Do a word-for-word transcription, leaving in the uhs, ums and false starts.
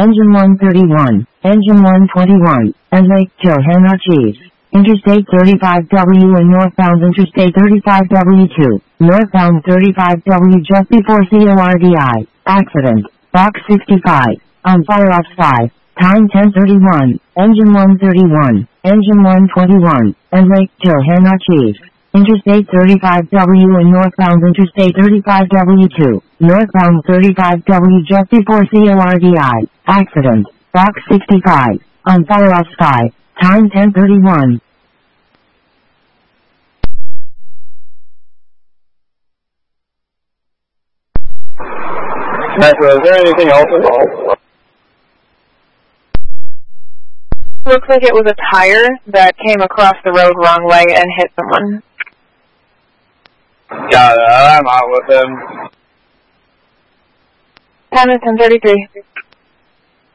Engine one thirty-one, Engine one twenty-one, and Lake Johanna Cheese. Interstate thirty-five W and northbound Interstate thirty-five W two, northbound thirty-five W just before C O R D I. Accident. Box sixty-five. On fire off five. Time ten thirty-one. Engine one thirty-one, Engine one twenty-one, and Lake Johanna Cheese. Interstate thirty-five W and northbound Interstate thirty-five W two, northbound thirty-five W just before C O R D I. Accident. Box sixty-five. On fire off five. Time ten thirty-one. Metro, is there anything else involved? Looks like it was a tire that came across the road wrong way and hit someone. Got it. I'm out with him. Time is ten thirty-three.